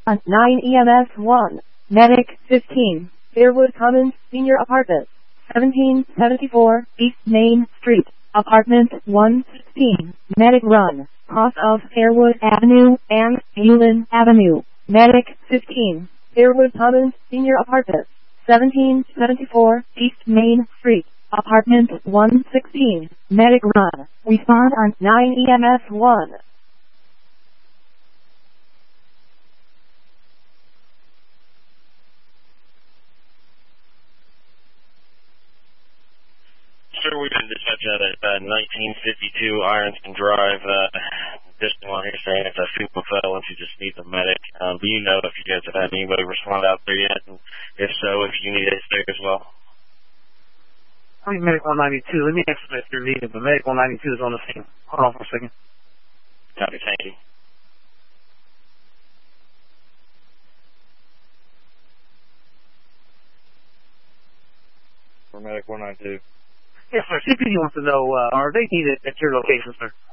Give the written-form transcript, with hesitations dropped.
On 9 EMS 1. Medic 15. Fairwood Commons, Senior Apartment. 1774 East Main Street. Apartment 116. Medic run. Cross of Fairwood Avenue and Hewlin Avenue. Medic 15. Fairwood Commons, Senior Apartment. 1774 East Main Street. Apartment 116. Medic run. Respond on 9 EMS 1. Sir, we've been dispatched out at 1952 Ironston Drive. Just one here saying it's a female felon who just needs a medic. Do you know if you guys have had anybody respond out there yet? And if so, if you need it there as well? I think Medic 192. Let me ask if you're needed, but Medic 192 is on the scene. Hold on for a second. Copy, thank you. For Medic 192. Yes, sir. CPD wants to know, are they needed at your location, sir?